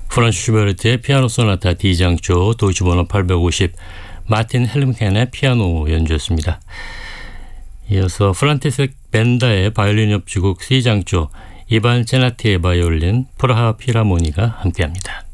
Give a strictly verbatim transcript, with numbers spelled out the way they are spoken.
프란츠 슈베르트의 피아노 소나타 D장조, 도이치번호 팔백오십, 마틴 헬름켄의 피아노 연주였습니다. 이어서 프란티스크 벤다의 바이올린 협주곡 C장조, 이반 제나티의 바이올린, 프라하 필하모니가 함께합니다.